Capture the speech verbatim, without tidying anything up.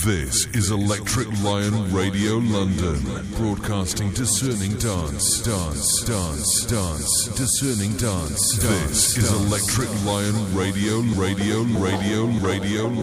This is Electric Lion Radio London, broadcasting discerning dance, dance, dance, dance, discerning dance. This is Electric Lion Radio, Radio, Radio, Radio,